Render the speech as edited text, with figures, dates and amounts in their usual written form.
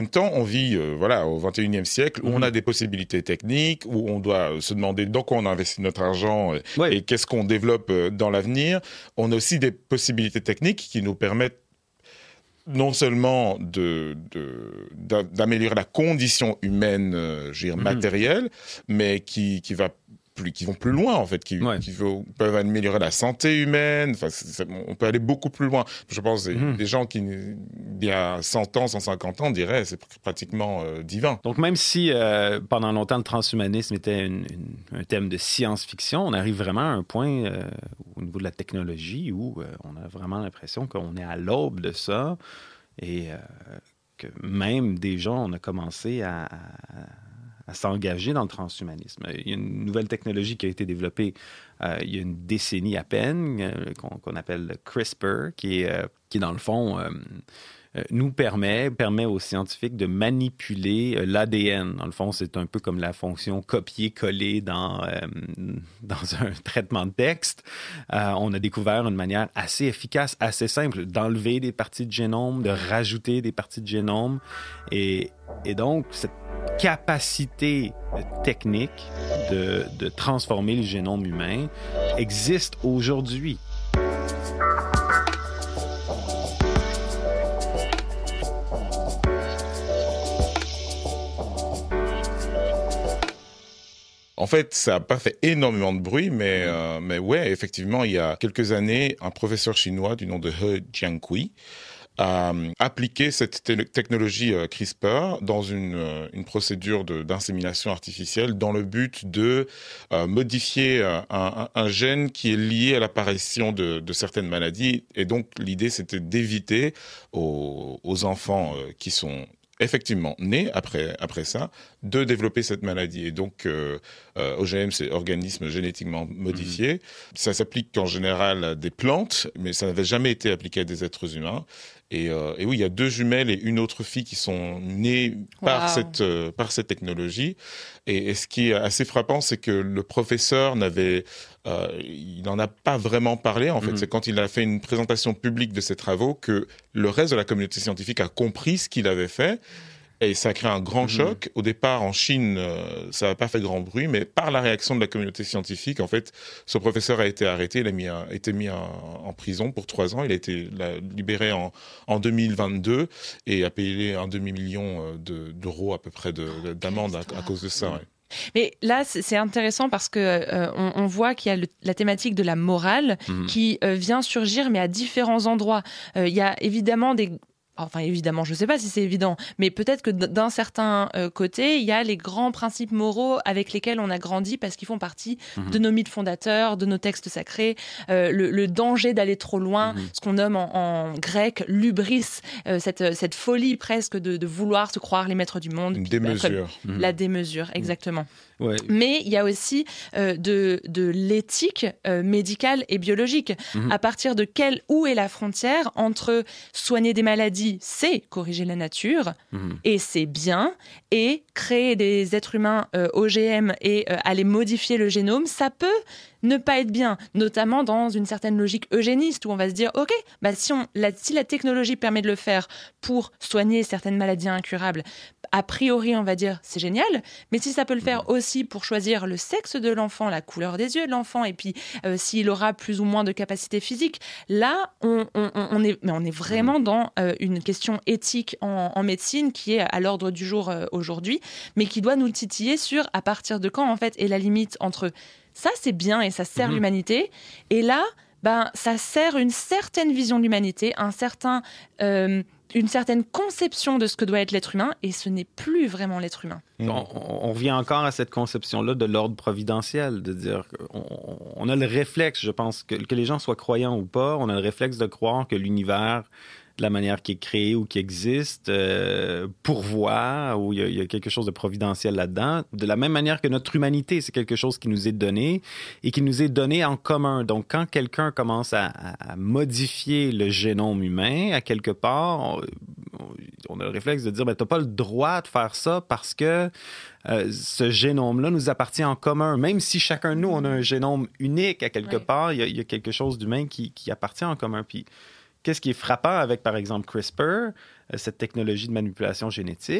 En même temps, on vit au 21e siècle où on a des possibilités techniques, où on doit se demander dans quoi on investit notre argent et qu'est-ce qu'on développe dans l'avenir. On a aussi des possibilités techniques qui nous permettent non seulement d'améliorer la condition humaine, matérielle, mais qui vont plus loin, en fait, qui peuvent améliorer la santé humaine. Enfin, on peut aller beaucoup plus loin. Je pense que des gens qui, il y a 100 ans, 150 ans, diraient c'est pratiquement divin. Donc, même si pendant longtemps, le transhumanisme était un thème de science-fiction, on arrive vraiment à un point au niveau de la technologie où on a vraiment l'impression qu'on est à l'aube de ça et que même des gens, on a commencé à s'engager dans le transhumanisme. Il y a une nouvelle technologie qui a été développée il y a une décennie à peine, qu'on appelle le CRISPR, qui dans le fond, nous permet aux scientifiques de manipuler l'ADN. Dans le fond, c'est un peu comme la fonction copier-coller dans un traitement de texte. On a découvert une manière assez efficace, assez simple, d'enlever des parties de génome, de rajouter des parties de génome. Et donc, cette capacité technique de transformer le génome humain existe aujourd'hui. En fait, ça n'a pas fait énormément de bruit, mais ouais, effectivement, il y a quelques années, un professeur chinois du nom de He Jiankui a appliqué cette technologie CRISPR dans une procédure d'insémination artificielle dans le but de modifier un gène qui est lié à l'apparition de certaines maladies. Et donc, l'idée, c'était d'éviter aux enfants qui sont effectivement nés après ça, de développer cette maladie. Et donc, OGM, c'est organisme génétiquement modifié. Ça s'applique en général à des plantes, mais ça n'avait jamais été appliqué à des êtres humains. Et oui, il y a 2 jumelles et une autre fille qui sont nées par cette technologie. Et ce qui est assez frappant, c'est que le professeur il n'en a pas vraiment parlé. En fait, c'est quand il a fait une présentation publique de ses travaux que le reste de la communauté scientifique a compris ce qu'il avait fait. Et ça a créé un grand choc. Au départ, en Chine, ça n'a pas fait grand bruit, mais par la réaction de la communauté scientifique, en fait, ce professeur a été arrêté, il a été mis en prison pour 3 ans. Il a été libéré en 2022 et a payé un demi-million d'euros à peu près d'amende à cause de ça. Ouais. Mais là, c'est intéressant parce que on voit qu'il y a la thématique de la morale qui vient surgir, mais à différents endroits. Il y a évidemment évidemment, je ne sais pas si c'est évident, mais peut-être que d'un certain côté, il y a les grands principes moraux avec lesquels on a grandi parce qu'ils font partie de nos mythes fondateurs, de nos textes sacrés, le danger d'aller trop loin, ce qu'on nomme en grec l'hubris, cette folie presque de vouloir se croire les maîtres du monde. Une démesure. La démesure, exactement. Ouais. Mais il y a aussi de l'éthique médicale et biologique. À partir de où est la frontière entre soigner des maladies, c'est corriger la nature, et c'est bien, et créer des êtres humains OGM et aller modifier le génome, ça peut ne pas être bien, notamment dans une certaine logique eugéniste où on va se dire, ok, si la technologie permet de le faire pour soigner certaines maladies incurables, a priori, on va dire, c'est génial, mais si ça peut le faire aussi pour choisir le sexe de l'enfant, la couleur des yeux de l'enfant, et puis s'il aura plus ou moins de capacité physique, là, on est vraiment dans une question éthique en médecine qui est à l'ordre du jour aujourd'hui, mais qui doit nous titiller sur à partir de quand, en fait, est la limite entre ça, c'est bien et ça sert l'humanité, et là, ça sert une certaine vision de l'humanité, une certaine conception de ce que doit être l'être humain, et ce n'est plus vraiment l'être humain. On revient encore à cette conception-là de l'ordre providentiel, de dire qu'on a le réflexe, je pense, que les gens soient croyants ou pas, on a le réflexe de croire que l'univers, de la manière qui est créée ou qui existe, pourvoit, ou il y a quelque chose de providentiel là-dedans, de la même manière que notre humanité, c'est quelque chose qui nous est donné et qui nous est donné en commun. Donc, quand quelqu'un commence à modifier le génome humain, à quelque part, on a le réflexe de dire, t'as pas le droit de faire ça parce que ce génome-là nous appartient en commun. Même si chacun de nous, on a un génome unique à quelque part, il y a quelque chose d'humain qui appartient en commun. Puis qu'est-ce qui est frappant avec, par exemple, CRISPR, cette technologie de manipulation génétique,